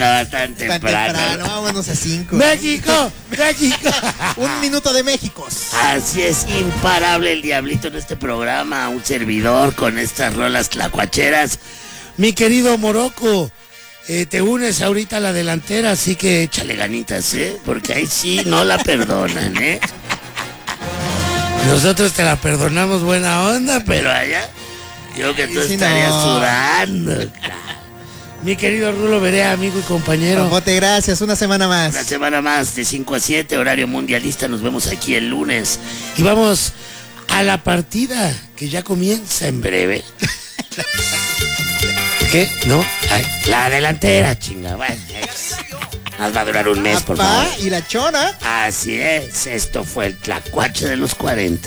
estaba tan temprano. Vámonos a 5. ¡México! Un minuto de México. Así es, imparable el diablito en este programa, un servidor con estas rolas tlacuacheras. Mi querido Morocco, te unes ahorita a la delantera, así que échale ganitas, porque ahí sí no la perdonan, Nosotros te la perdonamos buena onda, pero allá yo que tú estarías sudando. Mi querido Rulo Berea, amigo y compañero. Papote, gracias, una semana más. Una semana más, de 5 a 7, horario mundialista. Nos vemos aquí el lunes. Y vamos a la partida que ya comienza en breve. ¿Qué? ¿No? Ay, la delantera, chinga. Bueno, nos va a durar un mes, por favor. Y la chona. Así es, esto fue el tlacuache de los 40.